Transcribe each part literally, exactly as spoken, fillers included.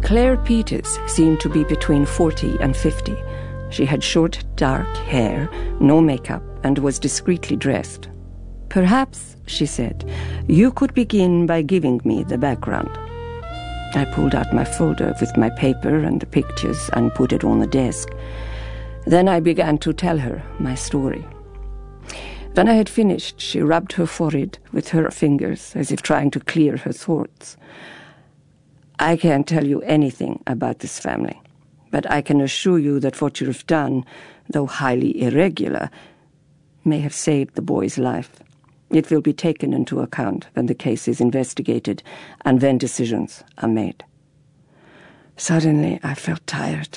Claire Peters seemed to be between forty and fifty. She had short, dark hair, no makeup, and was discreetly dressed. "Perhaps," she said, "you could begin by giving me the background." I pulled out my folder with my paper and the pictures and put it on the desk. Then I began to tell her my story. When I had finished, she rubbed her forehead with her fingers as if trying to clear her thoughts. "I can't tell you anything about this family, but I can assure you that what you have done, though highly irregular, may have saved the boy's life. It will be taken into account when the case is investigated and when decisions are made." Suddenly, I felt tired.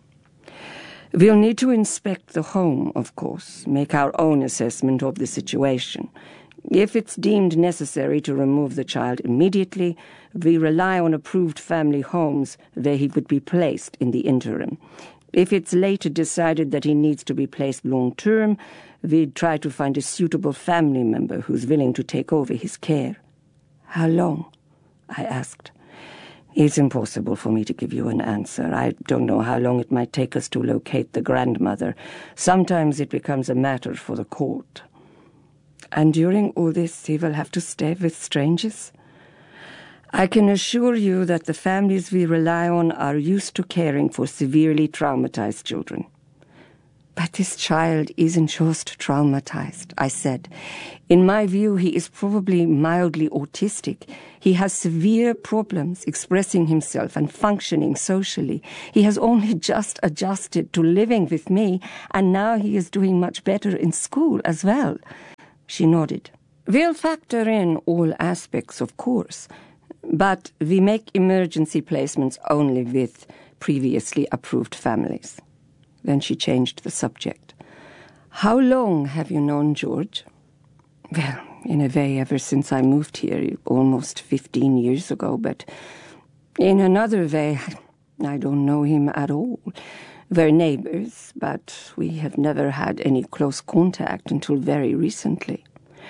"We'll need to inspect the home, of course, make our own assessment of the situation. If it's deemed necessary to remove the child immediately, we rely on approved family homes where he would be placed in the interim. If it's later decided that he needs to be placed long-term, we'd try to find a suitable family member who's willing to take over his care." "How long?" I asked. "It's impossible for me to give you an answer. I don't know how long it might take us to locate the grandmother. Sometimes it becomes a matter for the court." "And during all this, he will have to stay with strangers?" "I can assure you that the families we rely on are used to caring for severely traumatized children." "But this child isn't just traumatized," I said. "In my view, he is probably mildly autistic. He has severe problems expressing himself and functioning socially. He has only just adjusted to living with me, and now he is doing much better in school as well." She nodded. "We'll factor in all aspects, of course, but we make emergency placements only with previously approved families." Then she changed the subject. "How long have you known George?" "Well, in a way, ever since I moved here, almost fifteen years ago, but in another way, I don't know him at all. We're neighbors, but we have never had any close contact until very recently."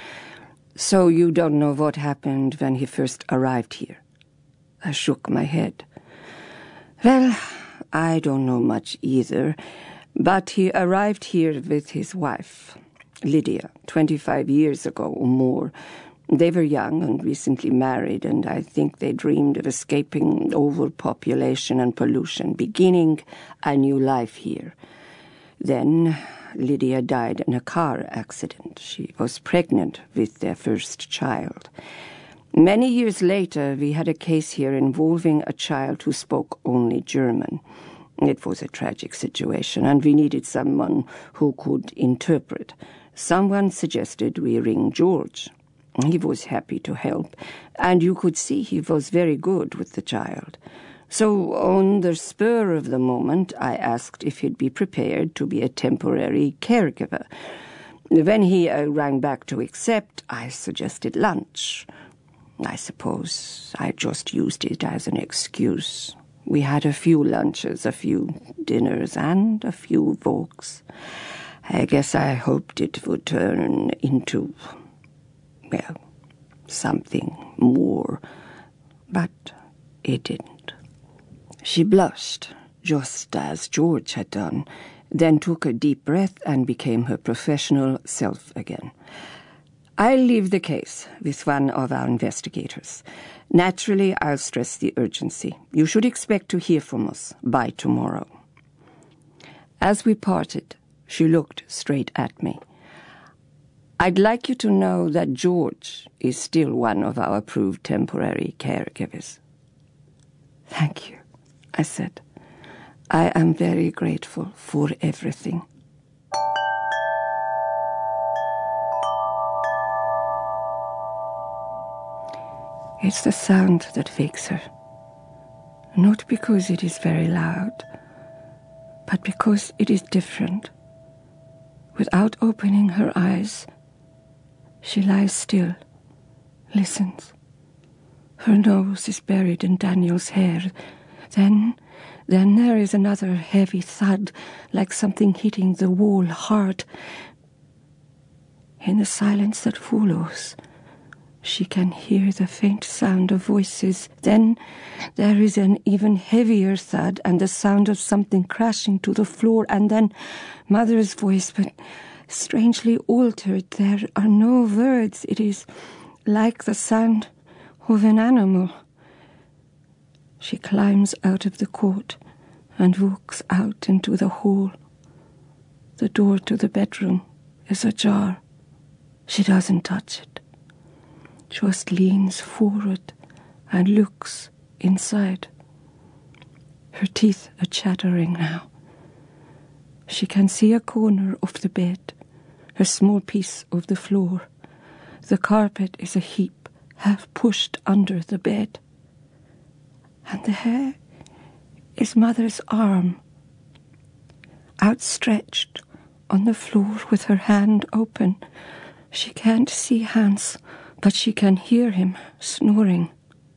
"So you don't know what happened when he first arrived here?" I shook my head. "Well, I don't know much either, but he arrived here with his wife, Lydia, twenty-five years ago or more. They were young and recently married, and I think they dreamed of escaping overpopulation and pollution, beginning a new life here. Then Lydia died in a car accident. She was pregnant with their first child. Many years later, we had a case here involving a child who spoke only German. It was a tragic situation, and we needed someone who could interpret. Someone suggested we ring George. He was happy to help, and you could see he was very good with the child. So on the spur of the moment, I asked if he'd be prepared to be a temporary caregiver. When he uh, rang back to accept, I suggested lunch. I suppose I just used it as an excuse. We had a few lunches, a few dinners, and a few walks. I guess I hoped it would turn into, well, something more, but it didn't." She blushed, just as George had done, then took a deep breath and became her professional self again. "I'll leave the case with one of our investigators. Naturally, I'll stress the urgency. You should expect to hear from us by tomorrow." As we parted, she looked straight at me. "I'd like you to know that George is still one of our approved temporary caregivers." "Thank you," I said. "I am very grateful for everything." It's the sound that wakes her. Not because it is very loud, but because it is different. Without opening her eyes, she lies still, listens. Her nose is buried in Daniel's hair. Then, then there is another heavy thud, like something hitting the wall hard. In the silence that follows, She can hear the faint sound of voices. Then there is an even heavier thud and the sound of something crashing to the floor, and then Mother's voice, but strangely altered. There are no words. It is like the sound of an animal. She climbs out of the court and walks out into the hall. The door to the bedroom is ajar. She doesn't touch it, just leans forward and looks inside. Her teeth are chattering now. She can see a corner of the bed, a small piece of the floor. The carpet is a heap, half pushed under the bed. And there is Mother's arm, outstretched on the floor with her hand open. She can't see Hans, but she can hear him snoring.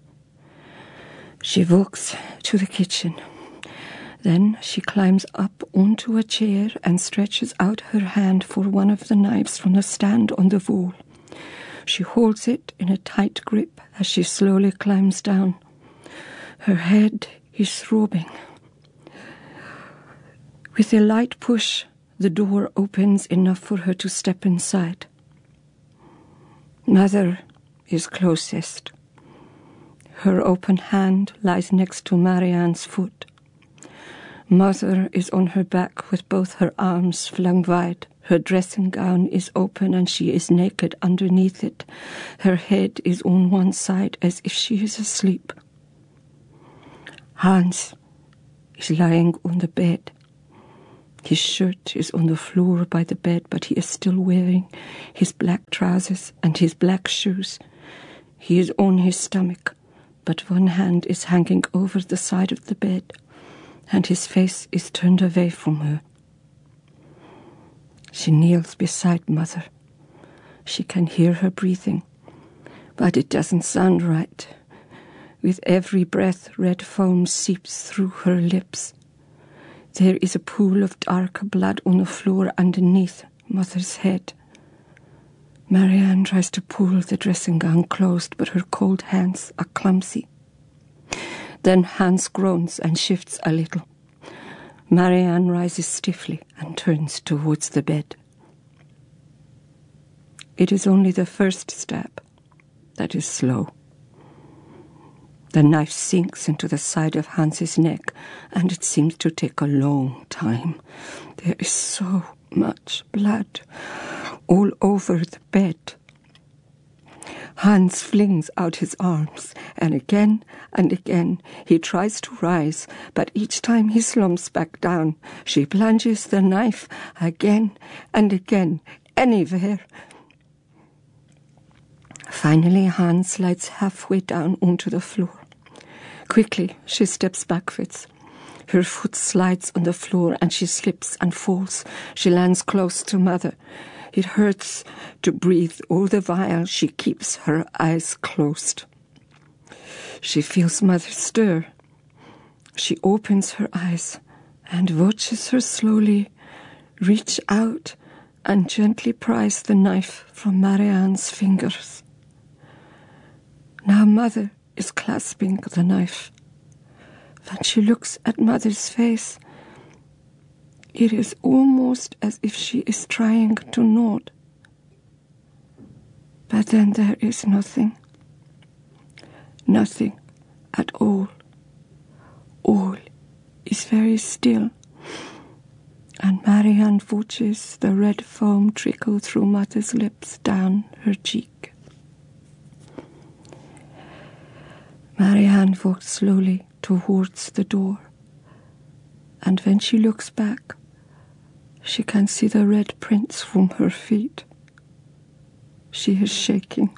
She walks to the kitchen. Then she climbs up onto a chair and stretches out her hand for one of the knives from the stand on the wall. She holds it in a tight grip as she slowly climbs down. Her head is throbbing. With a light push, the door opens enough for her to step inside. Mother is closest. Her open hand lies next to Marianne's foot. Mother is on her back with both her arms flung wide. Her dressing gown is open and she is naked underneath it. Her head is on one side as if she is asleep. Hans is lying on the bed. His shirt is on the floor by the bed, but he is still wearing his black trousers and his black shoes. He is on his stomach, but one hand is hanging over the side of the bed, and his face is turned away from her. She kneels beside Mother. She can hear her breathing, but it doesn't sound right. With every breath, red foam seeps through her lips. There is a pool of dark blood on the floor underneath Mother's head. Marianne tries to pull the dressing gown closed, but her cold hands are clumsy. Then Hans groans and shifts a little. Marianne rises stiffly and turns towards the bed. It is only the first stab that is slow. The knife sinks into the side of Hans's neck, and it seems to take a long time. There is so much blood all over the bed. Hans flings out his arms, and again and again he tries to rise, but each time he slumps back down. She plunges the knife again and again, anywhere. Finally, Hans slides halfway down onto the floor. Quickly, she steps backwards. Her foot slides on the floor and she slips and falls. She lands close to Mother. It hurts to breathe all the while she keeps her eyes closed. She feels Mother stir. She opens her eyes and watches her slowly reach out and gently prise the knife from Marianne's fingers. Now Mother is clasping the knife. When she looks at Mother's face, it is almost as if she is trying to nod. But then there is nothing. Nothing at all. All is very still. And Marianne watches the red foam trickle through Mother's lips down her cheek. Marianne walks slowly towards the door, and when she looks back, she can see the red prints from her feet. She is shaking.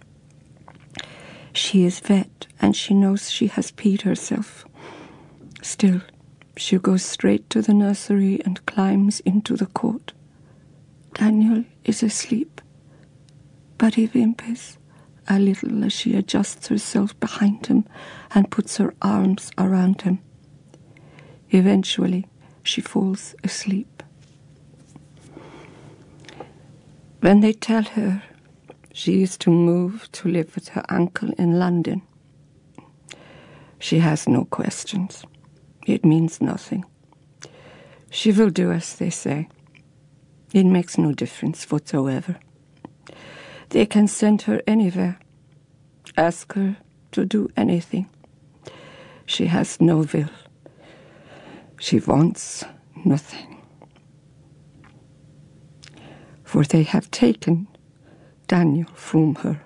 She is wet, and she knows she has peed herself. Still, she goes straight to the nursery and climbs into the court. Daniel is asleep, but he whimpers a little as she adjusts herself behind him and puts her arms around him. Eventually, she falls asleep. When they tell her She is to move to live with her uncle in London. She has no questions. It means nothing. She will do as they say. It makes no difference whatsoever. They can send her anywhere. Ask her to do anything. She has no will. She wants nothing. For they have taken Daniel from her.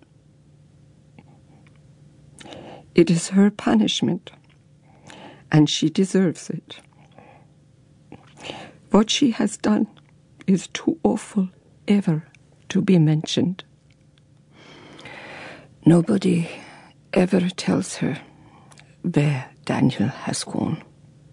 It is her punishment, and she deserves it. What she has done is too awful ever to be mentioned. Nobody ever tells her where Daniel has gone.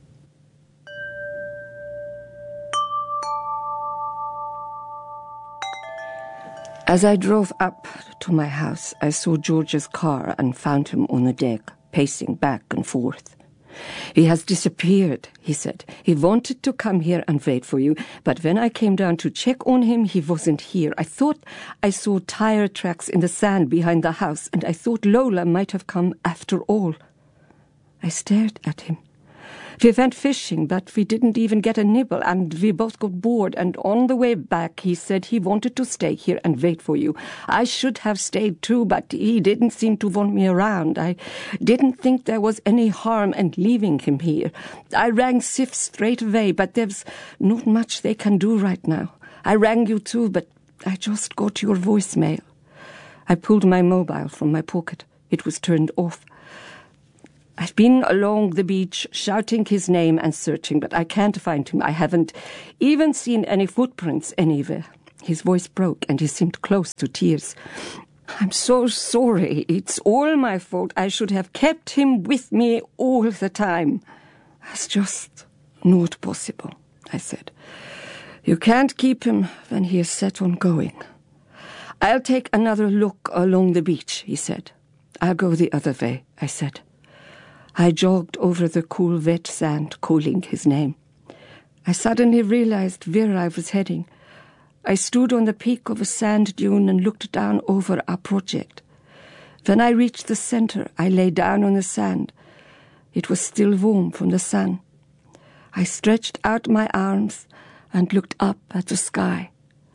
As I drove up to my house, I saw George's car and found him on the deck, pacing back and forth. "He has disappeared," he said. "He wanted to come here and wait for you, but when I came down to check on him, he wasn't here. I thought I saw tire tracks in the sand behind the house, and I thought Lola might have come after all." I stared at him. We went fishing, but we didn't even get a nibble, and we both got bored, and on the way back he said he wanted to stay here and wait for you. I should have stayed too, but he didn't seem to want me around. I didn't think there was any harm in leaving him here. I rang Sif straight away, but there's not much they can do right now. I rang you too, but I just got your voicemail. I pulled my mobile from my pocket. It was turned off. I've been along the beach shouting his name and searching, but I can't find him. I haven't even seen any footprints anywhere. His voice broke and he seemed close to tears. "I'm so sorry. It's all my fault. I should have kept him with me all the time." "That's just not possible," I said. "You can't keep him when he is set on going." "I'll take another look along the beach," he said. "I'll go the other way," I said. I jogged over the cool, wet sand, calling his name. I suddenly realized where I was heading. I stood on the peak of a sand dune and looked down over our project. When I reached the center, I lay down on the sand. It was still warm from the sun. I stretched out my arms and looked up at the sky.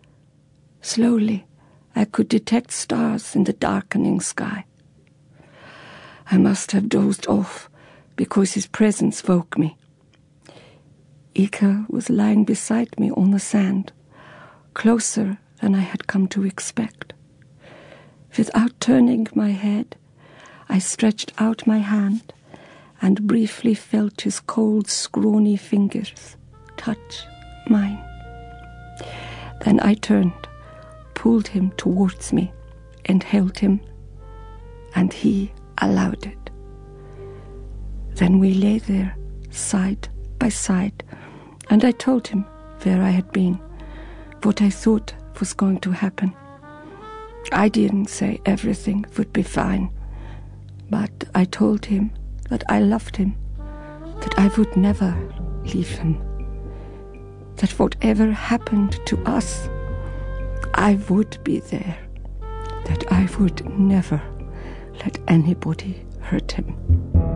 Slowly, I could detect stars in the darkening sky. I must have dozed off because his presence woke me. Ika was lying beside me on the sand, closer than I had come to expect. Without turning my head, I stretched out my hand and briefly felt his cold, scrawny fingers touch mine. Then I turned, pulled him towards me, and held him, and he allowed it. Then we lay there, side by side, and I told him where I had been, what I thought was going to happen. I didn't say everything would be fine, but I told him that I loved him, that I would never leave him, that whatever happened to us, I would be there, that I would never let anybody hurt him.